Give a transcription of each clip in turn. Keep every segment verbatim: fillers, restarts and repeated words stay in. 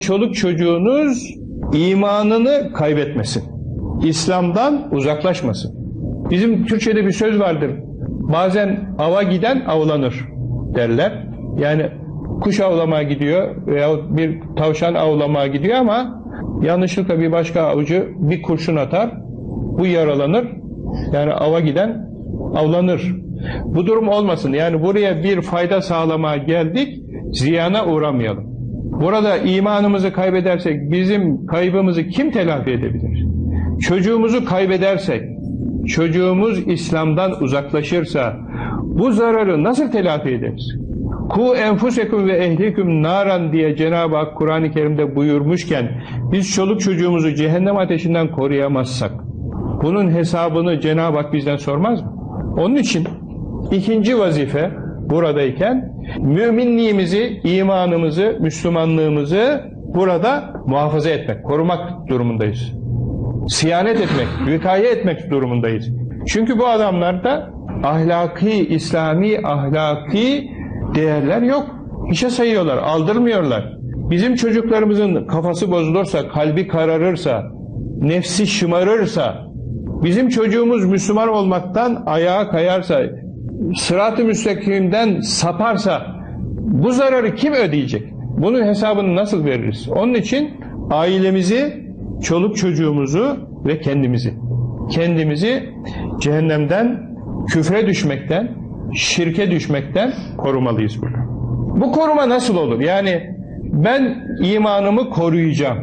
çoluk çocuğunuz imanını kaybetmesin. İslam'dan uzaklaşmasın. Bizim Türkçe'de bir söz vardır. Bazen ava giden avlanır derler. Yani kuş avlamaya gidiyor veya bir tavşan avlamaya gidiyor ama yanlışlıkla bir başka avcı bir kurşun atar, bu yaralanır. Yani ava giden avlanır. Bu durum olmasın. Yani buraya bir fayda sağlamaya geldik, ziyana uğramayalım. Burada imanımızı kaybedersek bizim kaybımızı kim telafi edebilir? Çocuğumuzu kaybedersek, çocuğumuz İslam'dan uzaklaşırsa bu zararı nasıl telafi ederiz? Ku enfusekum ve ehliküm naran diye Cenab-ı Hak Kur'an-ı Kerim'de buyurmuşken biz çoluk çocuğumuzu cehennem ateşinden koruyamazsak bunun hesabını Cenab-ı Hak bizden sormaz mı? Onun için ikinci vazife buradayken müminliğimizi, imanımızı, Müslümanlığımızı burada muhafaza etmek, korumak durumundayız. Siyanet etmek, vikaye etmek durumundayız. Çünkü bu adamlarda ahlaki, İslami ahlaki değerler yok. Hiçe sayıyorlar, aldırmıyorlar. Bizim çocuklarımızın kafası bozulursa, kalbi kararırsa, nefsi şımarırsa, bizim çocuğumuz Müslüman olmaktan ayağa kayarsa, sırat-ı müstakimden saparsa, bu zararı kim ödeyecek? Bunun hesabını nasıl veririz? Onun için ailemizi, çoluk çocuğumuzu ve kendimizi, kendimizi cehennemden, küfre düşmekten, şirke düşmekten korumalıyız burada. Bu koruma nasıl olur? Yani ben imanımı koruyacağım.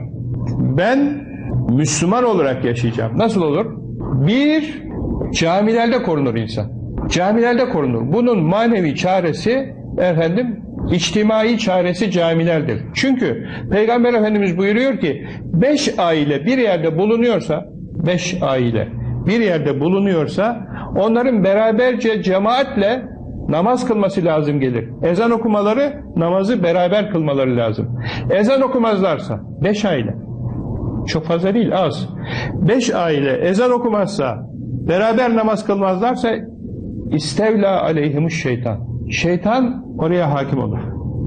Ben Müslüman olarak yaşayacağım. Nasıl olur? Bir, camilerde korunur insan. Camilerde korunur. Bunun manevi çaresi efendim, içtimai çaresi camilerdir. Çünkü Peygamber Efendimiz buyuruyor ki beş aile bir yerde bulunuyorsa, beş aile bir yerde bulunuyorsa onların beraberce cemaatle namaz kılması lazım gelir. Ezan okumaları, namazı beraber kılmaları lazım. Ezan okumazlarsa, beş aile, çok fazla değil, az. Beş aile ezan okumazsa, beraber namaz kılmazlarsa istevla aleyhimuş şeytan. Şeytan oraya hakim olur.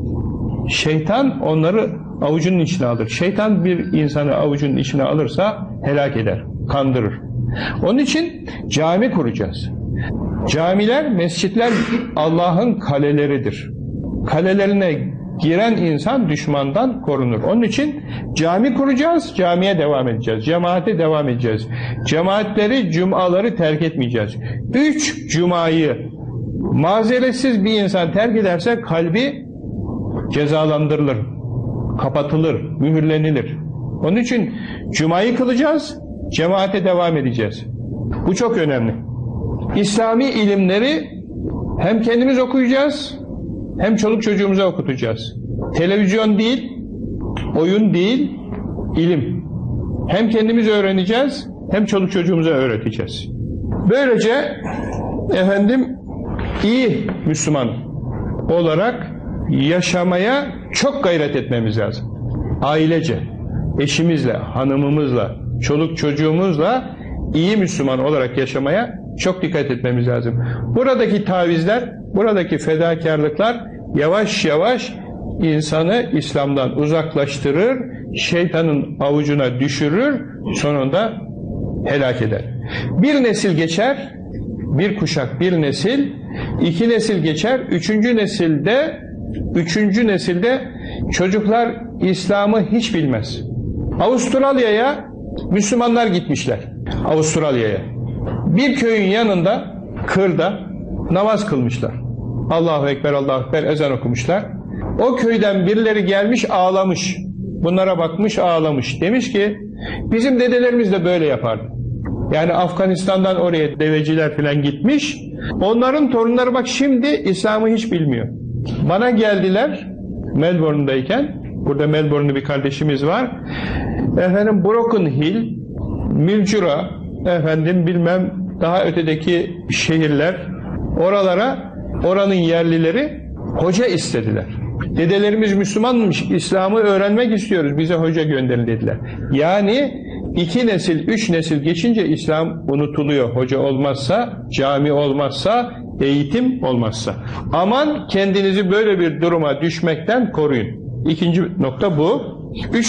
Şeytan onları avucunun içine alır. Şeytan bir insanı avucunun içine alırsa helak eder, kandırır. Onun için cami kuracağız. Camiler, mescitler Allah'ın kaleleridir. Kalelerine giren insan düşmandan korunur. Onun için cami kuracağız, camiye devam edeceğiz. Cemaate devam edeceğiz. Cemaatleri, cumaları terk etmeyeceğiz. Üç cumayı mazeretsiz bir insan terk ederse kalbi cezalandırılır, kapatılır, mühürlenilir. Onun için cumayı kılacağız, cemaate devam edeceğiz. Bu çok önemli. İslami ilimleri hem kendimiz okuyacağız, hem çoluk çocuğumuza okutacağız. Televizyon değil, oyun değil, ilim. Hem kendimiz öğreneceğiz, hem çoluk çocuğumuza öğreteceğiz. Böylece efendim iyi Müslüman olarak yaşamaya çok gayret etmemiz lazım. Ailece, eşimizle, hanımımızla, çoluk çocuğumuzla iyi Müslüman olarak yaşamaya çok dikkat etmemiz lazım. Buradaki tavizler, buradaki fedakarlıklar yavaş yavaş insanı İslam'dan uzaklaştırır, şeytanın avucuna düşürür, sonunda helak eder. Bir nesil geçer, bir kuşak, bir nesil, iki nesil geçer, üçüncü nesilde, üçüncü nesilde çocuklar İslam'ı hiç bilmez. Avustralya'ya Müslümanlar gitmişler. Avustralya'ya. Bir köyün yanında, kırda namaz kılmışlar. Allahu Ekber, Allahu Ekber ezan okumuşlar. O köyden birileri gelmiş ağlamış. Bunlara bakmış ağlamış. Demiş ki bizim dedelerimiz de böyle yapardı. Yani Afganistan'dan oraya deveciler falan gitmiş. Onların torunları bak şimdi İslam'ı hiç bilmiyor. Bana geldiler Melbourne'dayken. Burada Melbourne'lu bir kardeşimiz var. Efendim Broken Hill, Mildura, efendim bilmem daha ötedeki şehirler, oralara oranın yerlileri hoca istediler. Dedelerimiz Müslümanmış, İslam'ı öğrenmek istiyoruz, bize hoca gönderin dediler. Yani iki nesil, üç nesil geçince İslam unutuluyor. Hoca olmazsa, cami olmazsa, eğitim olmazsa. Aman kendinizi böyle bir duruma düşmekten koruyun. İkinci nokta bu. Üç